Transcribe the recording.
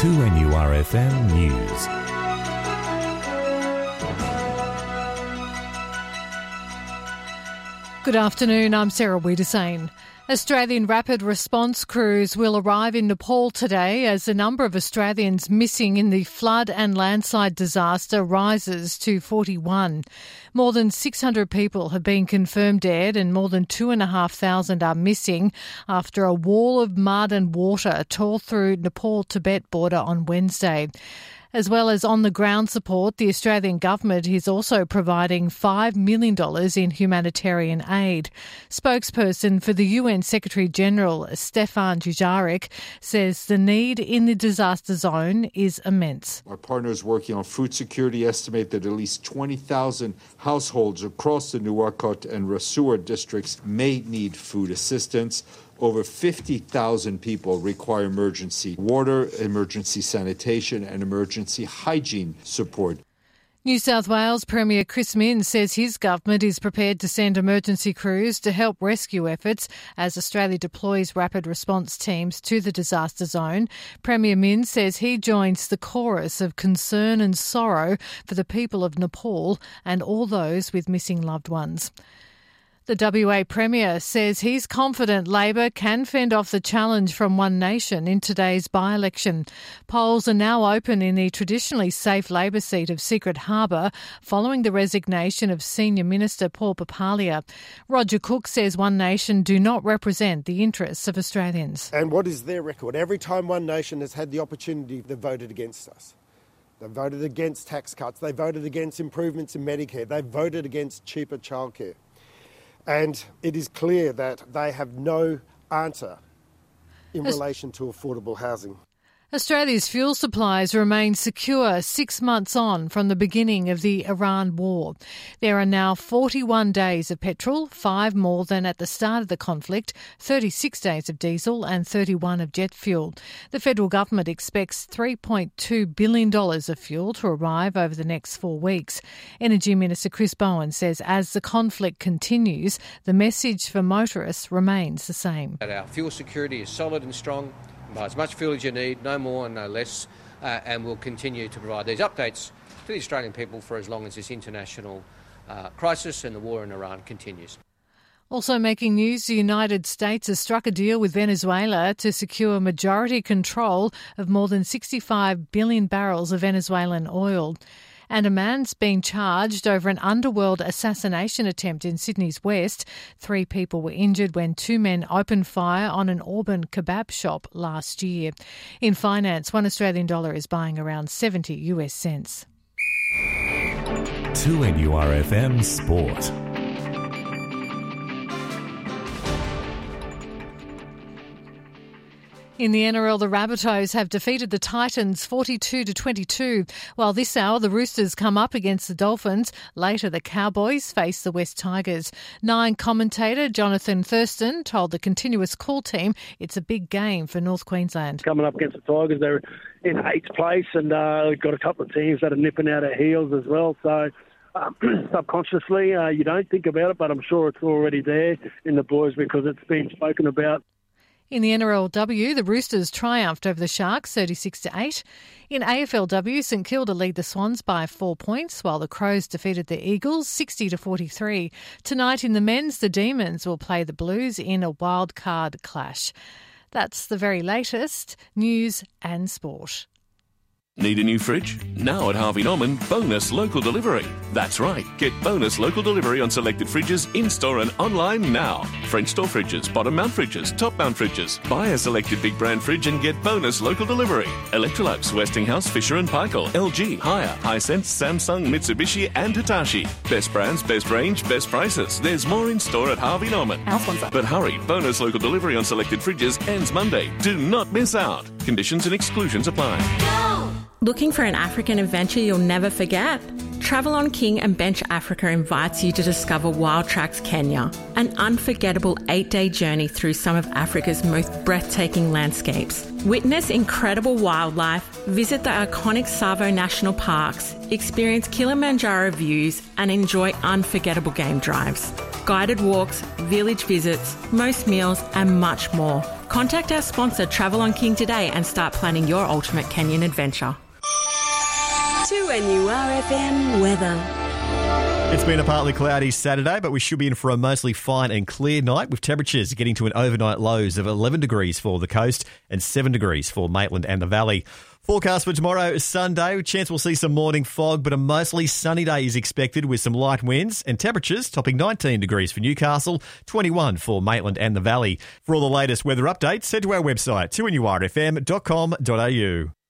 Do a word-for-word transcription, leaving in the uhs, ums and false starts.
two N U R F M News. Good afternoon, I'm Sarah Wiedersane. Australian rapid response crews will arrive in Nepal today as the number of Australians missing in the flood and landslide disaster rises to forty-one. More than six hundred people have been confirmed dead and more than two thousand five hundred are missing after a wall of mud and water tore through Nepal-Tibet border on Wednesday. As well as on-the-ground support, the Australian government is also providing five million dollars in humanitarian aid. Spokesperson for the U N Secretary-General, Stefan Dujarric, says the need in the disaster zone is immense. Our partners working on food security estimate that at least twenty thousand households across the Nuwakot and Rasur districts may need food assistance. Over fifty thousand people require emergency water, emergency sanitation and emergency hygiene support. New South Wales Premier Chris Minns says his government is prepared to send emergency crews to help rescue efforts as Australia deploys rapid response teams to the disaster zone. Premier Minns says he joins the chorus of concern and sorrow for the people of Nepal and all those with missing loved ones. The W A Premier says he's confident Labor can fend off the challenge from One Nation in today's by-election. Polls are now open in the traditionally safe Labor seat of Secret Harbour following the resignation of Senior Minister Paul Papalia. Roger Cook says One Nation do not represent the interests of Australians. And what is their record? Every time One Nation has had the opportunity, they've voted against us. They voted against tax cuts. They voted against improvements in Medicare. They voted against cheaper childcare. And it is clear that they have no answer in relation to affordable housing. Australia's fuel supplies remain secure six months on from the beginning of the Iran war. There are now forty-one days of petrol, five more than at the start of the conflict, thirty-six days of diesel and thirty-one of jet fuel. The federal government expects three point two billion dollars of fuel to arrive over the next four weeks. Energy Minister Chris Bowen says as the conflict continues, the message for motorists remains the same. Our fuel security is solid and strong. Buy as much fuel as you need, no more and no less, uh, and we'll continue to provide these updates to the Australian people for as long as this international uh, crisis and the war in Iran continues. Also making news, the United States has struck a deal with Venezuela to secure majority control of more than sixty-five billion barrels of Venezuelan oil. And a man's been charged over an underworld assassination attempt in Sydney's west. Three people were injured when two men opened fire on an Auburn kebab shop last year. In finance, one Australian dollar is buying around seventy US cents. two N U R F M Sport. In the N R L, the Rabbitohs have defeated the Titans forty-two to twenty-two, while this hour the Roosters come up against the Dolphins. Later, the Cowboys face the West Tigers. Nine commentator Jonathan Thurston told the Continuous Call team it's a big game for North Queensland. Coming up against the Tigers, they're in eighth place and uh, we've got a couple of teams that are nipping out our heels as well, so... Um, subconsciously, uh, you don't think about it, but I'm sure it's already there in the boys because it's been spoken about. In the N R L W, the Roosters triumphed over the Sharks thirty-six to eight. In A F L W, St Kilda lead the Swans by four points, while the Crows defeated the Eagles sixty to forty-three. Tonight in the men's, the Demons will play the Blues in a wild card clash. That's the very latest news and sport. Need a new fridge? Now at Harvey Norman, bonus local delivery. That's right, get bonus local delivery on selected fridges in-store and online now. French door fridges, bottom mount fridges, top mount fridges. Buy a selected big brand fridge and get bonus local delivery. Electrolux, Westinghouse, Fisher and Paykel, L G, Haier, Hisense, Samsung, Mitsubishi and Hitachi. Best brands, best range, best prices. There's more in-store at Harvey Norman. Our sponsor. But hurry, bonus local delivery on selected fridges ends Monday. Do not miss out. Conditions and exclusions apply. Go! Looking for an African adventure you'll never forget? Travel on King and Bench Africa invites you to discover Wild Tracks Kenya, an unforgettable eight-day journey through some of Africa's most breathtaking landscapes. Witness incredible wildlife, visit the iconic Tsavo National Parks, experience Kilimanjaro views and enjoy unforgettable game drives. Guided walks, village visits, most meals and much more. Contact our sponsor Travel on King today and start planning your ultimate canyon adventure. two N U R F M weather. It's been a partly cloudy Saturday, but we should be in for a mostly fine and clear night with temperatures getting to an overnight lows of eleven degrees for the coast and seven degrees for Maitland and the Valley. Forecast for tomorrow, Sunday, chance we'll see some morning fog, but a mostly sunny day is expected with some light winds and temperatures topping nineteen degrees for Newcastle, twenty-one for Maitland and the Valley. For all the latest weather updates, head to our website, two N U R F M dot com dot A U.